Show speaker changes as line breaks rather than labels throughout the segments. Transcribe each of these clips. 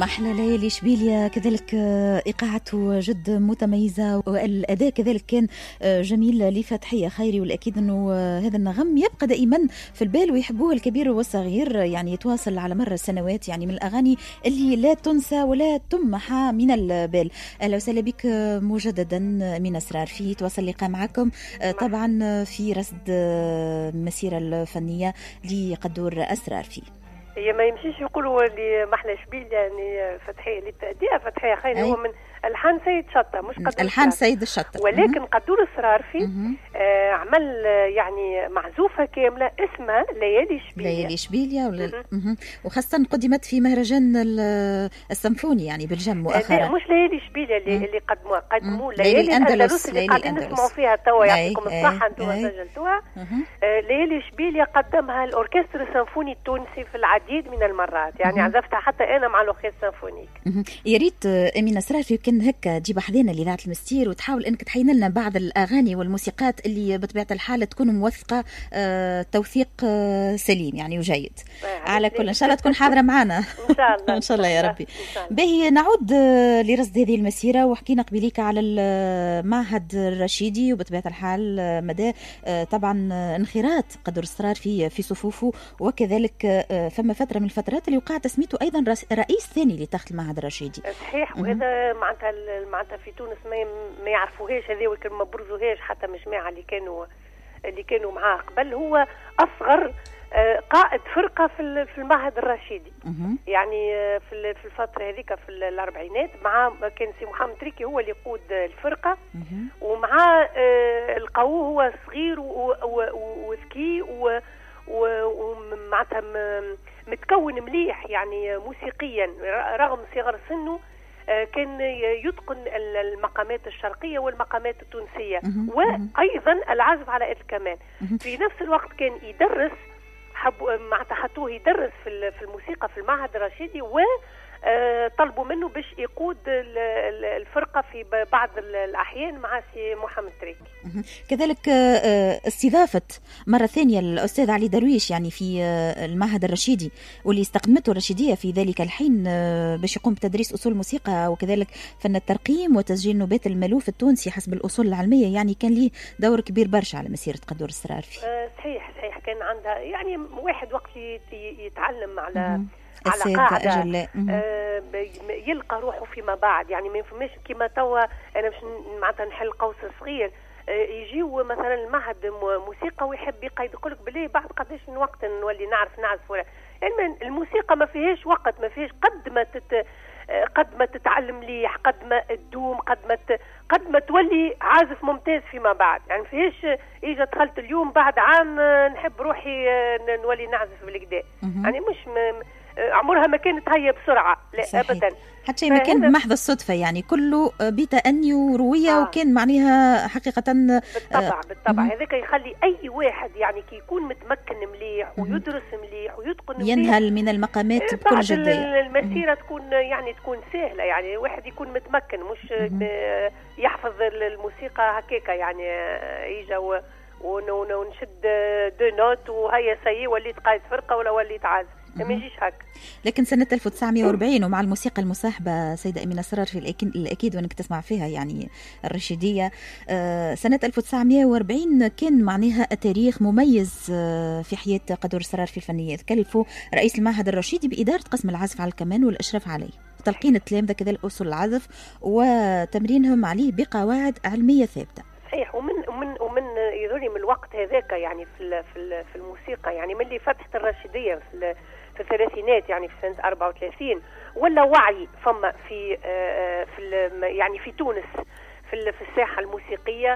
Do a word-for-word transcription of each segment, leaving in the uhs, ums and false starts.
محلى ليالي إشبيلية كذلك إيقاعته جد متميزة، والأداء كذلك كان جميل لفتحية خيري، والأكيد أنه هذا النغم يبقى دائما في البال ويحبوه الكبير والصغير، يعني يتواصل على مر السنوات، يعني من الأغاني اللي لا تنسى ولا تمحى من البال. أهلا وسهلا بك مجددا من أسرار فيه، تواصل اللقاء معكم طبعا في رصد المسيرة الفنية لقدور أسرار فيه.
هي ما يمشيش يقولوا اللي محلى شبيل يعني فتحية اللي تأديها فتحية خير هو من ألحان سيد شطة، مش قدور
ألحان سيد الشطة،
ولكن قدور السرارفي آه عمل يعني معزوفة كاملة اسمها ليالي شبيلية.
ليالي شبيلية ولا... وخاصة قدمت في مهرجان السمفوني يعني بالجم مؤخرا.
لا مش ليالي شبيلية اللي, اللي قدموها قدموا
ليالي الأندلس
اللي قاعدين نسمعوا فيها توا، يعطيكم الصحة انتم سجلتوها. آه ليالي شبيلية قدمها الأوركستر السمفوني التونسي في العديد من المرات، يعني عزفتها حتى أنا مع الأوركستر السمفونيك.
يا ريت أمينة أسرار كان هكا تجيب حذينا لإذاعة المستير وتحاول انك تحين لنا بعض الاغاني والموسيقات اللي بطبيعه الحال تكون موثقه آه توثيق آه سليم يعني وجيد. على كل ان شاء الله تكون حاضره معنا
ان شاء الله
ان شاء الله يا ربي. باهي نعود آه لرصد هذه المسيره، وحكينا قبليك على المعهد الرشيدي، وبطبيعه الحال آه مدى آه طبعا آه انخراط قدور أسرار في في صفوفه، وكذلك آه فما فتره من الفترات اللي وقع تسميته ايضا رئيس ثاني لتخت المعهد الرشيدي.
صحيح، وهذا معناتها معناتها في تونس ما ما يعرفوهاش هذه، وكل ما برزوهاش حتى مش جماعه اللي كانوا اللي كانوا معاه قبل. هو اصغر قائد فرقه في في المعهد الرشيدي، يعني في في الفتره هذيك في الاربعينات. مع كان سي محمد تريكي هو اللي يقود الفرقه، ومعاه لقاوه هو صغير وذكي ومعناتها متكون مليح يعني موسيقيا رغم صغر سنه. كان يتقن المقامات الشرقية والمقامات التونسية، وأيضا العزف على آلة الكمان. في نفس الوقت كان يدرس، معناتها حطوه يدرس في الموسيقى في المعهد الرشيدي، و طلبوا منه باش يقود الفرقة في بعض الأحيان مع سي محمد تريكي.
كذلك استضافة مرة ثانية الأستاذ علي درويش يعني في المعهد الرشيدي، واللي استقدمته الرشيدية في ذلك الحين باش يقوم بتدريس أصول الموسيقى وكذلك فن الترقيم وتسجيل نوبات المألوف التونسي حسب الأصول العلمية. يعني كان ليه دور كبير برشا على مسيرة قدور أسرار فيه.
صحيح صحيح، كان عندها يعني واحد وقت يتعلم على
على
قاعدة آه يلقى روحه فيما بعد، يعني ما يفهمش كما توا أنا مش معناتها نحل قوس صغير. آه يجيو مثلا المعهد موسيقى ويحب يقيد يقول لك بلي بعد قداش من وقت نولي نعرف نعزف ولا يعني الموسيقى ما فيهاش وقت، ما فيهاش قد ما تت قد ما تتعلم ليح، قد ما تدوم، قد ما ت... قد ما تولي عازف ممتاز فيما بعد. يعني فيهاش إجا دخلت اليوم بعد عام نحب روحي نولي نعزف بالكدا، يعني مش م... عمرها ما كانت هي بسرعة، لا صحيح. أبدا
حتى ما كان بمحض الصدفة، يعني كله بتأني وروية آه. وكان معناها حقيقة
بالطبع بالطبع. هذاك يخلي أي واحد يعني كي يكون متمكن مليح ويدرس مليح ويتقن مليح
ينهل من المقامات بكل جدية.
المسيرة تكون يعني تكون سهلة، يعني واحد يكون متمكن مش يحفظ الموسيقى هكاكا يعني يجا ونشد دو نوت وهي سيء وليت قائد فرقة ولا وليت عازف، ما يجيش هكا.
لكن سنة ألف وتسعمائة وأربعين ومع الموسيقى المصاحبة سيدة أمينة أسرار في الأكيد وأنك تسمع فيها يعني الرشيدية، سنة ألف وتسعمائة وأربعين كان معناها تاريخ مميز في حياة قدور أسرار في الفنيات. كلفوا رئيس المعهد الرشيدي بإدارة قسم العزف على الكمان والإشراف عليه، تلقين التلامذة كذلك أصول العزف وتمرينهم عليه بقواعد علمية ثابتة.
صحيح. ومن ومن ومن يظهر من الوقت هذاك يعني في في في الموسيقى، يعني من اللي فتحت الرشيدية في في الثلاثينات يعني في سنة أربعة وثلاثين، ولا وعي فما في في يعني في تونس في في الساحة الموسيقية،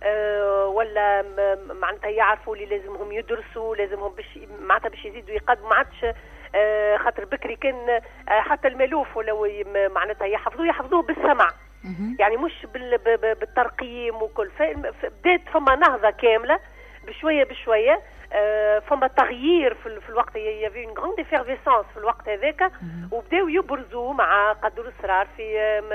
ولا معناتها يعرفوا اللي لازمهم يدرسوا، لازمهم باش معناتها باش يزيدوا يقدموا. ما عادش خاطر بكري كان حتى المألوف ولو معناتها يحفظوه يحفظوه بالسمع، يعني مش بالترقيم وكل. فبدات فما نهضة كاملة بشوية بشوية، فما تغيير في, في الوقت. يافي اون غراند افيرفيسانس في الوقت هذاك، وبداو يبرزوا مع قدور أسرار في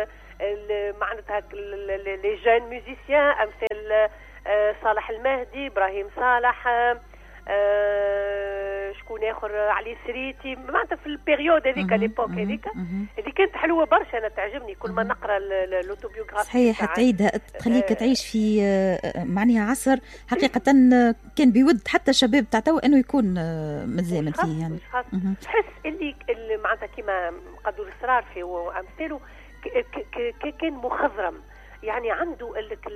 معناتها لي جون ميوزيسيان امثال صالح المهدي، ابراهيم صالح، آه شكون اخر علي سريتي معناتها في البيريود هذيك ليبوك هذيك هذيك كانت حلوه برشا. انا تعجبني كل ما نقرا الاوتوبيوغرافي
صحيح تعيدها تخليك تعيش في معناها عصر حقيقه كان بيود حتى الشباب تاع تو انه يكون متزامن فيه يعني.
تحس اللي, اللي معناتها كيما قدور الصرافي وامثاله كان مخضرم يعني عنده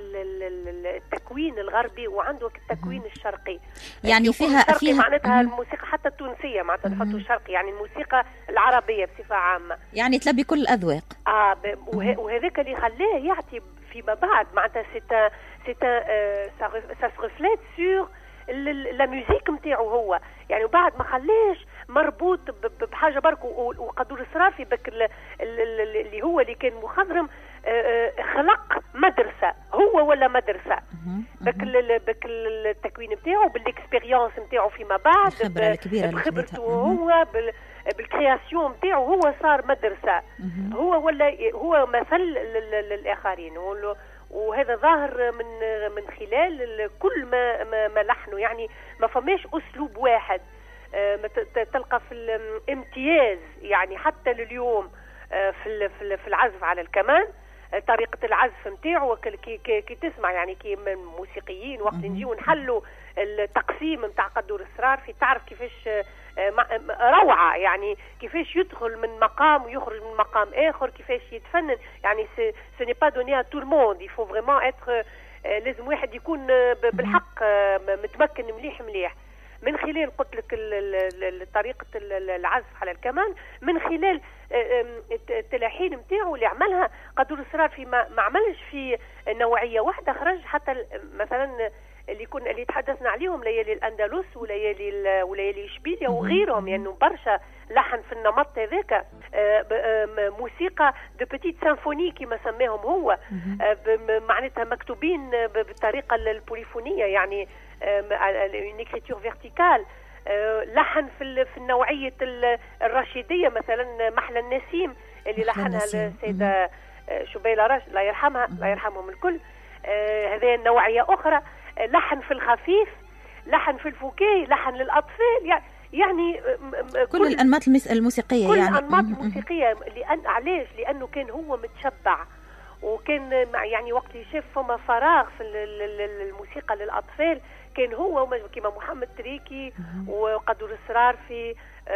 التكوين الغربي وعنده التكوين الشرقي
يعني فيها فيها
معناتها الموسيقى حتى التونسيه معناتها نحطوا الشرقي يعني الموسيقى العربيه بصفه عامه
يعني تلبي كل الاذواق.
اه وهذاك اللي خلاه يعطي فيما بعد معناتها سيتا سيتا سا ريفليت سور لا ميوزيك نتاعو هو يعني وبعد ما خلاش مربوط بحاجه برك. وقدور الصرافي بك اللي هو اللي كان مخضرم خلق مدرسه هو ولا مدرسه بك بك التكوين نتاعو بالاكسبيريونس نتاعو فيما بعد بخبرته هو بالكرياسيون نتاعو هو صار مدرسه هو ولا هو مثل للاخرين. وهذا ظاهر من من خلال كل ما ما, ما لحنه يعني ما فماش اسلوب واحد تلقى في الامتياز يعني حتى لليوم في في العزف على الكمان طريقه العزف نتاعو كي, كي تسمع يعني كي من موسيقيين وقت نجيو نحلوا التقسيم نتاع قدور الصرافي تعرف كيفاش روعه يعني كيفاش يدخل من مقام ويخرج من مقام اخر كيفاش يتفنن يعني سو ني با دوني ا تو الموند يفو فريمون اتر لازم واحد يكون بالحق متمكن مليح مليح من خلال قلت لك طريقه العزف على الكمان من خلال التلاحين نتاعو اللي عملها قدور الصرافي ما عملش في نوعيه واحده خرج حتى مثلا اللي كنا اللي تحدثنا عليهم ليالي الاندلس وليالي وليالي اشبيليا وغيرهم يعني برشا لحن في النمط هذاك موسيقى دو بيتيت سيمفوني كما سماهم هو معناتها مكتوبين بالطريقه البوليفونيه يعني une écriture verticale لحن في في النوعيه الرشيديه مثلا محلى النسيم اللي لحنها السيده شبيله رش الله يرحمها الله يرحمهم الكل. هذه النوعيه اخرى لحن في الخفيف لحن في الفوكي لحن للاطفال يعني يعني
كل, كل الانماط الموسيقيه
كل
يعني
كل الانماط الموسيقيه لان علاش لانه كان هو متشبع وكان يعني وقت يشاف فما فراغ في الموسيقى للاطفال كان هو كما محمد تريكي وقدور الصرافي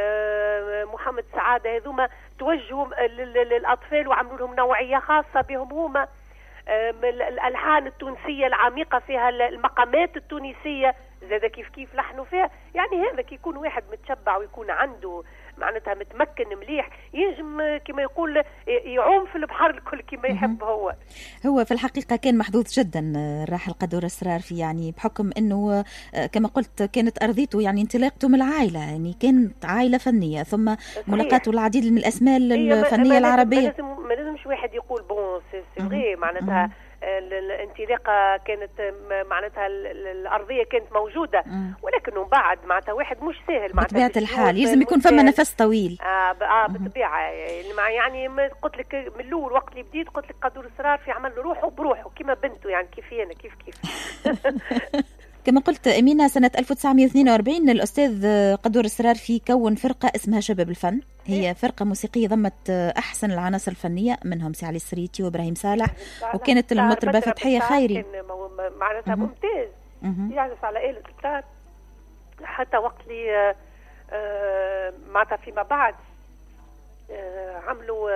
محمد سعاده هذوما توجهوا للاطفال وعملوا لهم نوعيه خاصه بهم هما الالحان التونسيه العميقه فيها المقامات التونسيه زاد كيف كيف لحنوا فيها يعني هذا كي يكون واحد متشبع ويكون عنده معناتها متمكن مليح ينجم كما يقول يعوم في البحر الكل كما يحب هو.
هو في الحقيقة كان محظوظ جدا الراحل قدور الصرافي يعني بحكم أنه كما قلت كانت أرضيته يعني انطلاقته من العائلة يعني كانت عائلة فنية ثم ملاقاته العديد من الأسماء الفنية العربية.
ما لازمش واحد يقول بون سي فري معناتها الانطلاقه كانت معناتها الارضيه كانت موجوده ولكن من بعد معناتها واحد مش سهل معناتها
بطبيعه الحال لازم يكون فما نفس طويل
اه, آه بالطبيعه يعني قلت لك من الاول وقت اللي بديت قلت لك قدور الصرافي عمل له روحه بروحه كيما بنته يعني كيفي انا كيف كيف
كما قلت أمينة سنة ألف وتسعمائة واثنين وأربعين الأستاذ قدور الصرافي كون فرقة اسمها شباب الفن. هي فرقة موسيقية ضمت أحسن العناصر الفنية منهم سي علي السريتي وإبراهيم صالح وكانت المطربة فتحية خيري
معناتها ممتاز يعزف على آلة الجيتار حتى وقت لي معناتها فيما بعد عملوا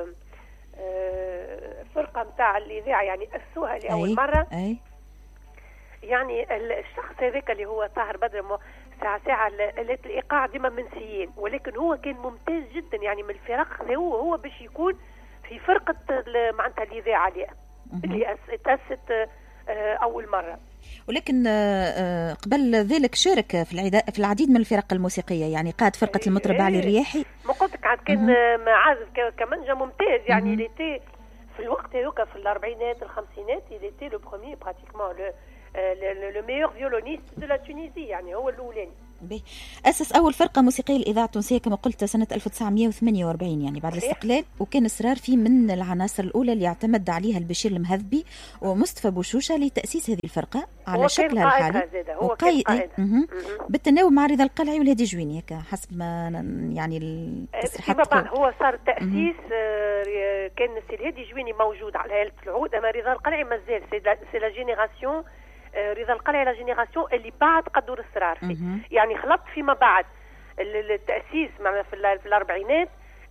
فرقة متاع الإذاعة يعني أسوها لأول مرة
أي.
يعني الشخص هذاك اللي هو طاهر بدر ساعة ساعة الإيقاع ديما منسيين ولكن هو كان ممتاز جدا يعني من الفرق هو هو باش يكون في فرقة معناتها الإذاعة اللي تأسست أول مرة.
ولكن قبل ذلك شارك في في العديد من الفرق الموسيقية يعني قاد فرقة المطرب علي الرياحي.
ما قلت لك عاد كان عازف كمانجا ممتاز يعني اللي تي في الوقت هذوك في الأربعينات الخمسينات اللي تي لو بروميير براتيكمون لو le meilleur violoniste de la Tunisie يعني هو الأولاني.
به. أسس أول فرقة موسيقية الإذاعة التونسية كما قلت سنة ألف وتسعمائة وثمانية وأربعين يعني بعد الاستقلال، وكان إصرار فيه من العناصر الأولى اللي اعتمد عليها البشير المهذبي ومصطفى بوشوشة لتأسيس هذه الفرقة على شكلها الحالي.
هو كان قائد
بالتناوب مع رضا القلعي والهادي جويني حسب ما يعني التصريحات.
هو صار تأسيس كان السي الهادي جويني موجود على هالة العود، أما رضا القلعي مازال سي لا جينيراسيون. رضا القلعي لا جينيراسيون اللي بعد قدور السرار فيه، يعني خلط فيما بعد التأسيس معنا في, في الأربعينات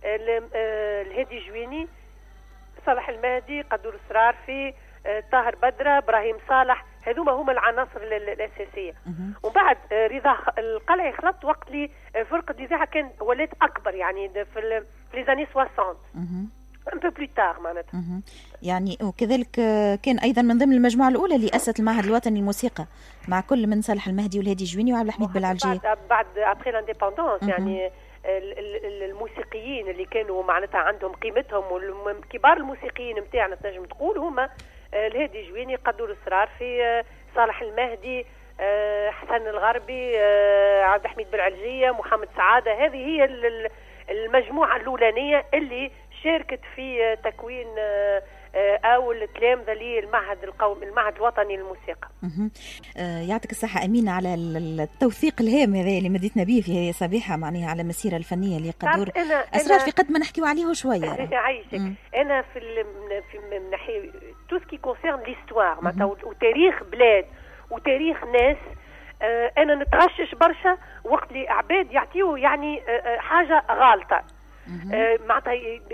الهادي جويني، صالح المهدي، قدور السرار فيه، طاهر بدرة، إبراهيم صالح، هذوما هما العناصر الأساسية. وبعد رضا القلعي خلط وقت لي فرقة الإذاعة كان ولات أكبر يعني في لي زاني ستين un peu plus tard معناتها.
يعني وكذلك كان ايضا من ضمن المجموعه الاولى اللي اسست المعهد الوطني للموسيقى مع كل من صالح المهدي والهادي جويني وعبد الحميد بالعلجي.
بعد بعد ابري لانديبوندونس يعني الموسيقيين اللي كانوا معناتها عندهم قيمتهم وكبار الموسيقيين نتاعنا تنجم تقول هما الهادي جويني، قدور السرار في، صالح المهدي، حسن الغربي، عبد الحميد بالعلجية، محمد سعادة. هذه هي المجموعة الأولانية اللي شاركت في تكوين أول التلامذة للمعهد القومي المعهد الوطني للموسيقى.
يعطيك الصحة أمينة على التوثيق الهام هذا اللي مديتنا به في هذه الصبيحة معناها على المسيرة الفنية اللي قدور أسرار في قد ما نحكيو عليه شوية.
عايشك أنا في في من ناحية تو سكي كونسيرن ليستوار معناتها وتاريخ بلاد وتاريخ ناس. أنا نتغشش برشا وقت اللي عباد يعطيو يعني حاجة غالطة معناتها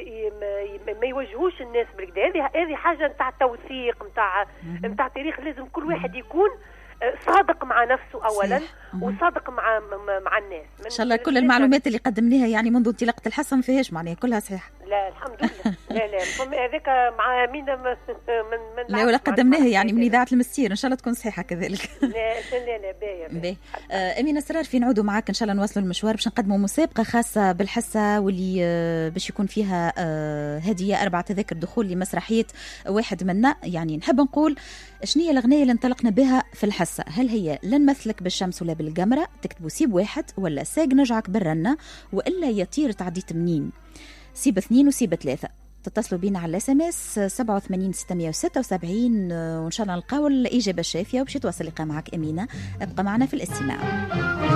ما يوجهوش الناس بالكدا. هذه هذه حاجه نتاع توثيق نتاع نتاع تاريخ. لازم كل واحد يكون صادق مع نفسه اولا وصادق مع مع الناس.
ان شاء الله كل المعلومات اللي قدمناها يعني منذ انطلاقه الحصه ما فيهاش معناها كلها صحيحه.
لا الحمد لله. لا لا هذاك مع مين من
من لا ولا قدمناها يعني من اذاعه المستير ان شاء الله تكون صحيحه كذلك.
لا لا لا باهي.
آه امينه اسرار في نعودوا معاك ان شاء الله نواصلوا المشوار باش نقدموا مسابقه خاصه بالحصه واللي آه باش يكون فيها آه هديه اربع تذاكر دخول لمسرحيه واحد منا. يعني نحب نقول شنو هي الاغنيه اللي انطلقنا بها في الحصه؟ هل هي لن مثلك بالشمس ولا بالقمره؟ تكتبوا سيب واحد، ولا ساق نجعك بالرنه، والا يطير تعديت منين؟ سيب اثنين وسيب ثلاثه. تتصلوا بينا على الاس ام اس سبعة وثمانين ستمائة وستة وسبعين وان شاء الله نلقاو الاجابه الشافيه وباش يتواصل لقاء معك امينه. ابقى معنا في الاستماع.